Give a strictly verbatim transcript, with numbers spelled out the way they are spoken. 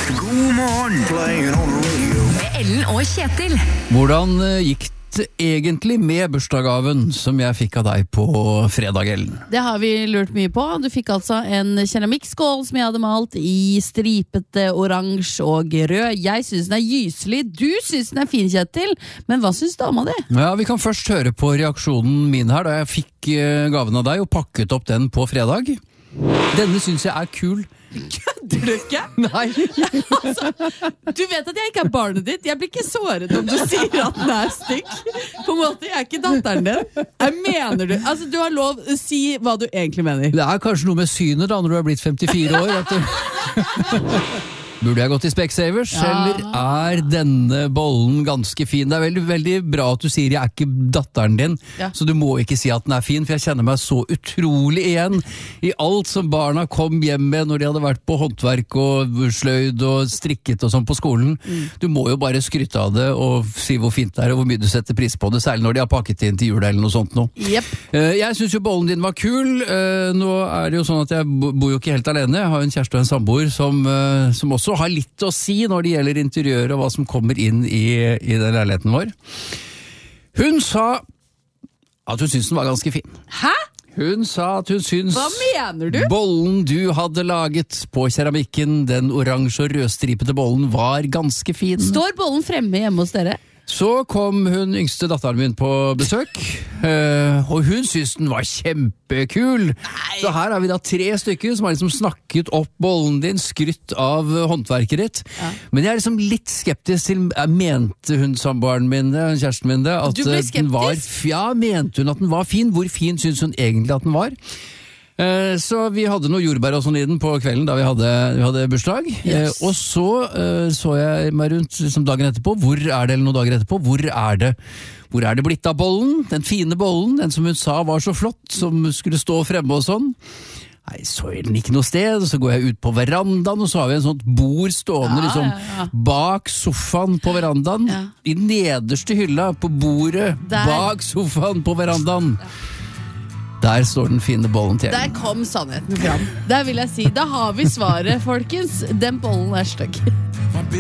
God morgen, playing on the radio. Med Ellen og Kjetil. Hvordan eh, gikk det egentlig med bursdagsgaven som jeg fikk av deg på fredag, Ellen? Det har vi lurt mye på. Du fikk altså en keramikkskål som jeg hadde malt i stripete oransje og rød. Jeg synes den er gyselig. Du synes den er fin, Kjetil. Men hva synes dama di? Ja, Vi kan først høre på reaksjonen min her da jeg fikk eh, gaven av deg og pakket opp den på fredag. Denne synes jeg er kul. Kødder du ikke? Nei. Altså, du vet at jeg ikke er barnet ditt. Jeg blir ikke såret om du sier at den er stygg. På en måte, jeg er ikke datteren din. Jeg mener du. Altså, du har lov å si hva du egentlig mener. Det er kanskje noe med synet da når du er blitt femtifire år. At du... Burde jeg gått i Specsavers, ja. Eller er denne bollen ganske fin? Det er veldig, veldig bra at du sier jeg er ikke datteren din, ja. Så du må ikke si at den er fin, for jeg kjenner meg så utrolig igjen i alt som barna kom hjem med når de hadde vært på håndverk og sløyd og strikket og sånn på skolen. Mm. Du må jo bare skryte av det og si hvor fint det er og hvor mye du setter pris på det, særlig når de har pakket inn til jul eller noe sånt nå. Yep. Jeg synes jo bollen din var kul. Nå er det jo sånn at jeg bor jo ikke helt alene. Jeg har en kjæreste og en samboer som, som også har litt å si når det gjelder interiøret og hva som kommer inn i, i den leiligheten vår. Hun sa at hun syntes den var ganske fin. Hæ? Hun sa at hun syntes Hva mener du? Bollen du hadde laget på keramikken, den oransje og rødstripete bollen, var ganske fin. Står bollen fremme hjemme hos dere? Så kom hun yngste datteren min på besøk, og hun syntes den var kjempekul. Nei. Så her har vi da tre stykker som har liksom snakket opp bollen din, skrytt av håndverket ditt. Ja. Men jeg er liksom litt skeptisk til, mente hun samboeren min, kjæresten min det, at du ble skeptisk? Den var, ja, mente hun at den var fin? Hvor fin syntes hun egentlig at den var? Så vi hadde noe jordbær og sånn i den på kvelden da vi hadde, vi hadde bursdag. Yes. Og så så jeg meg rundt liksom dagen etterpå. Hvor er det, eller noen dager etterpå? Hvor er det, hvor er det blitt av bollen? Den fine bollen, den som hun sa var så flott, som skulle stå fremme og sånn. Nei, så er den ikke noe sted. Så går jeg ut på verandaen, og så har vi en sånt bord stående ja, liksom, ja, ja. Bak sofaen på verandaen. Ja. I nederste hylla på bordet Der. Bak sofaen på verandaen. Ja. Der står den fine bollen til. Der kom sannheten fram. Der vil jeg si, da har vi svaret, folkens. Den bollen er stygg.